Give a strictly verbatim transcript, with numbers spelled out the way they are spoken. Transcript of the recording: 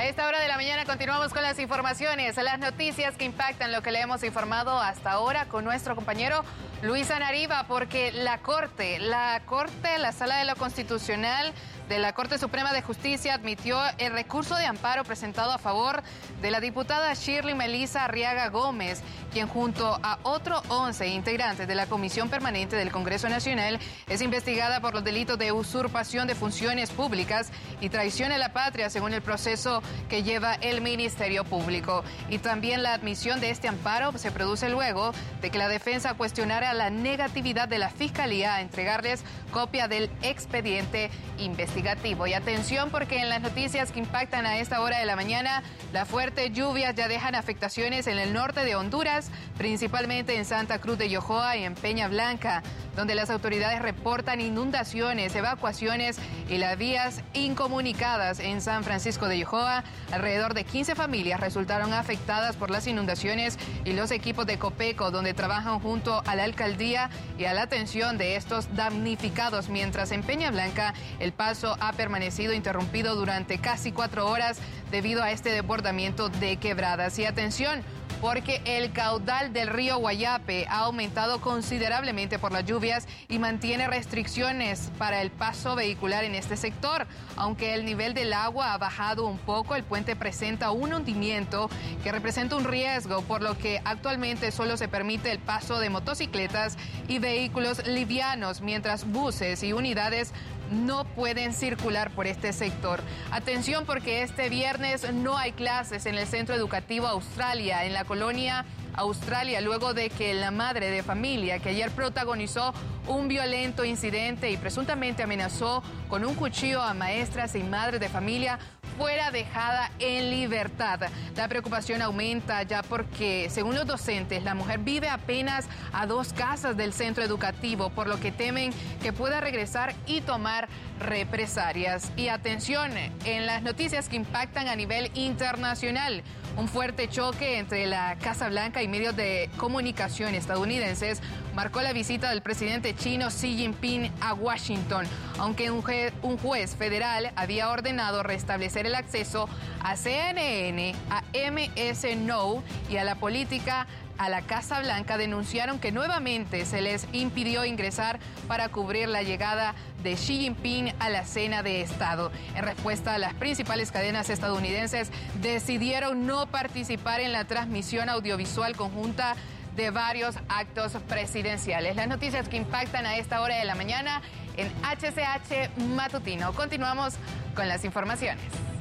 A esta hora de la mañana continuamos con las informaciones, las noticias que impactan lo que le hemos informado hasta ahora con nuestro compañero Luis Anariva, porque la Corte, la Corte, la Sala de lo Constitucional de la Corte Suprema de Justicia admitió el recurso de amparo presentado a favor de la diputada Shirley Melissa Arriaga Gómez, quien junto a otros once integrantes de la Comisión Permanente del Congreso Nacional es investigada por los delitos de usurpación de funciones públicas y traición a la patria, según el proceso que lleva el Ministerio Público. Y también la admisión de este amparo se produce luego de que la defensa cuestionara la negatividad de la Fiscalía a entregarles copia del expediente investigativo. Y atención, porque en las noticias que impactan a esta hora de la mañana, las fuertes lluvias ya dejan afectaciones en el norte de Honduras, principalmente en Santa Cruz de Yojoa y en Peña Blanca, donde las autoridades reportan inundaciones, evacuaciones y las vías incomunicadas. En San Francisco de Yojoa, alrededor de quince familias resultaron afectadas por las inundaciones y los equipos de Copeco, donde trabajan junto a la alcaldía y a la atención de estos damnificados, mientras en Peña Blanca el paso ha permanecido interrumpido durante casi cuatro horas debido a este desbordamiento de quebradas. Y atención, porque el caudal del río Guayape ha aumentado considerablemente por las lluvias y mantiene restricciones para el paso vehicular en este sector. Aunque el nivel del agua ha bajado un poco, el puente presenta un hundimiento que representa un riesgo, por lo que actualmente solo se permite el paso de motocicletas y vehículos livianos, mientras buses y unidades no pueden circular por este sector. Atención, porque este viernes no hay clases en el Centro Educativo Australia, en la colonia Australia, luego de que la madre de familia, que ayer protagonizó un violento incidente y presuntamente amenazó con un cuchillo a maestras y madres de familia, fuera dejada en libertad. La preocupación aumenta ya porque, según los docentes, la mujer vive apenas a dos casas del centro educativo, por lo que temen que pueda regresar y tomar represalias. Y atención, en las noticias que impactan a nivel internacional, un fuerte choque entre la Casa Blanca y medios de comunicación estadounidenses marcó la visita del presidente chino Xi Jinping a Washington, aunque un juez, un juez federal había ordenado restablecer el acceso a C N N, a M S N B C y a la política. A la Casa Blanca denunciaron que nuevamente se les impidió ingresar para cubrir la llegada de Xi Jinping a la cena de Estado. En respuesta, las principales cadenas estadounidenses decidieron no participar en la transmisión audiovisual conjunta de varios actos presidenciales. Las noticias que impactan a esta hora de la mañana en H C H Matutino. Continuamos con las informaciones.